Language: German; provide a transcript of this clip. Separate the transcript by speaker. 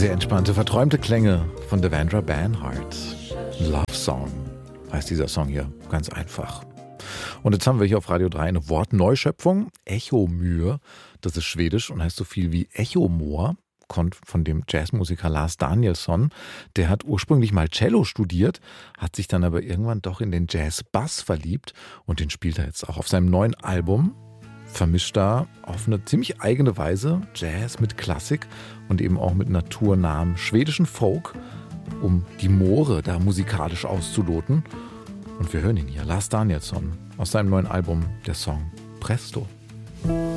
Speaker 1: Sehr entspannte, verträumte Klänge von Devendra Banhart. Love Song heißt dieser Song hier, ganz einfach. Und jetzt haben wir hier auf Radio 3 eine Wortneuschöpfung, Echomyr. Das ist schwedisch und heißt so viel wie Echomoor. Kommt von dem Jazzmusiker Lars Danielsson. Der hat ursprünglich mal Cello studiert, hat sich dann aber irgendwann doch in den Jazz-Bass verliebt und den spielt er jetzt auch auf seinem neuen Album. Vermischt da auf eine ziemlich eigene Weise Jazz mit Klassik und eben auch mit naturnahem schwedischen Folk, um die Moore da musikalisch auszuloten. Und wir hören ihn hier, Lars Danielsson, aus seinem neuen Album, der Song Presto.